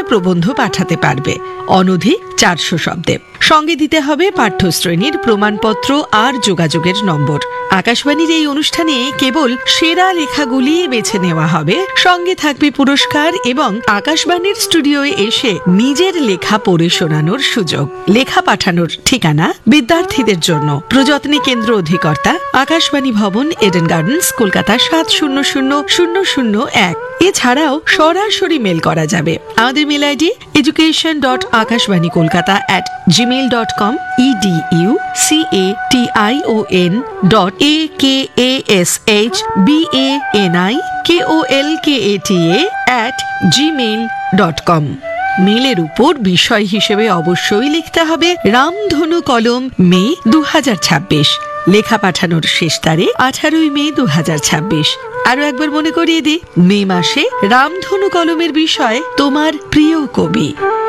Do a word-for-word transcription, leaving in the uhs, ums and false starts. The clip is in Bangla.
প্রবন্ধ পাঠাতে পারবে, অনধিক চারশো শব্দে। সঙ্গে দিতে হবে পাঠ্যশ্রেণীর প্রমাণপত্র আর যোগাযোগের নম্বর। আকাশবাণীর এই অনুষ্ঠানে কেবল সেরা লেখাগুলি বেছে নেওয়া হবে, সঙ্গে থাকবে পুরস্কার এবং আকাশবাণীর স্টুডিওয়ে এসে নিজের লেখা পড়ে শোনানোর সুযোগ। লেখা পাঠানোর ঠিকানা বিদ্যার্থীদের জন্য প্রযত্নী কেন্দ্র অধিকর্তা, আকাশবাণী ভবন, এডেন গার্ডেন্স, কলকাতা সাত শূন্য শূন্য শূন্য শূন্য এক। এছাড়াও সরাসরি মেল করা যাবে। আমাদের mail ID education dot Akashvani Kolkata at Gmail dot com, edu C A T I O N dot A K A S H B A N I K O L K A T A at Gmail dot com. মেলের উপর বিষয় হিসেবে অবশ্যই লিখতে হবে রামধনু কলম মে দু হাজার ছাব্বিশ। লেখা পাঠানোর শেষ তারিখ আঠারোই মে দু হাজার ছাব্বিশ। আরো একবার মনে করিয়ে দিই, মে মাসে রামধনু কলমের বিষয় তোমার প্রিয় কবি।